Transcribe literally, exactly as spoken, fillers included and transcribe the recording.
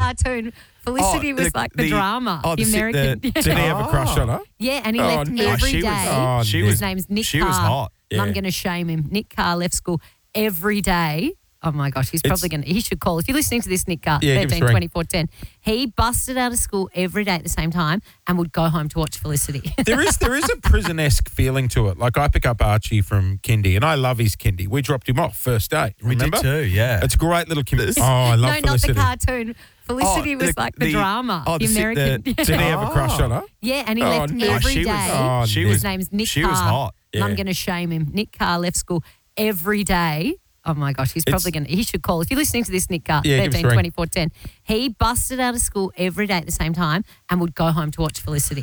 cartoon, Felicity Oh, was the- like the, the- drama, oh, the the- American. the- yeah. Did he have a crush on her? Yeah, and he Oh, left no, every she day. was- oh, She Nick. was- His name's Nick she Carr. was hot, And I'm yeah. going to shame him. Nick Carr left school every day. Oh, my gosh. He's probably going to, he should call. If you're listening to this, Nick Carr, Yeah, give us a thirteen ring. twenty-four ten. He busted out of school every day at the same time and would go home to watch Felicity. There is there is a prison-esque feeling to it. Like I pick up Archie from kindy, and I love his kindy. We dropped him off first day. We Remember? did too, yeah. It's a great little kindy. Oh, I love no, Felicity. not the cartoon. Felicity Oh, was the- like the, the- drama, oh, the the- American. the- Did he have a crush on her? Yeah, and he Oh, left no, every she day. was- Oh, she Nick. His was- name's Nick she Carr. was hot, And I'm yeah. going to shame him. Nick Carr left school every day. Oh, my gosh. He's probably going to, he should call. If you're listening to this, Nick Carr, Yeah, give us a thirteen ring. twenty-four ten. He busted out of school every day at the same time and would go home to watch Felicity.